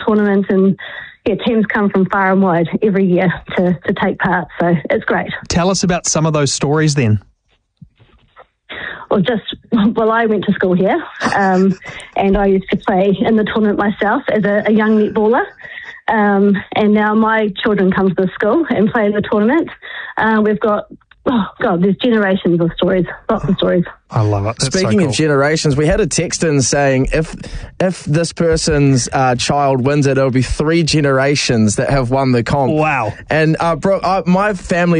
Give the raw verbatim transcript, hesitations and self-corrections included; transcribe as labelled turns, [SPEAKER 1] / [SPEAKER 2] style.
[SPEAKER 1] tournament, and yeah, teams come from far and wide every year to, to take part, so it's great.
[SPEAKER 2] Tell us about some of those stories then.
[SPEAKER 1] Well, just, well, I went to school here, um, and I used to play in the tournament myself as a, a young netballer. Um, and now my children come to the school and play in the tournament. Uh, we've got, oh God, there's generations of stories, lots of stories.
[SPEAKER 2] I love it. That's
[SPEAKER 3] Speaking
[SPEAKER 2] so cool.
[SPEAKER 3] of generations, we had a text in saying if if this person's uh, child wins it, it'll be three generations that have won the comp.
[SPEAKER 2] Wow.
[SPEAKER 3] And uh, Brooke, I, my family